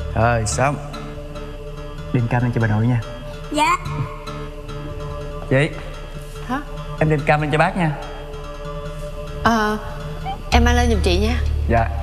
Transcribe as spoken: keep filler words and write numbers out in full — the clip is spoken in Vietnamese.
Rồi xong. Đem cam lên cho bà nội nha. Dạ. Chị. Hả? Em đem cam lên cho bác nha. Ờ, em mang lên giùm chị nha. Dạ.